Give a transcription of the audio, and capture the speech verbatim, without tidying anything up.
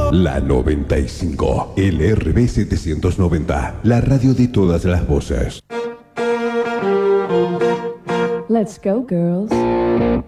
La noventa y cinco, L R B setecientos noventa, la radio de todas las voces. Let's go, girls.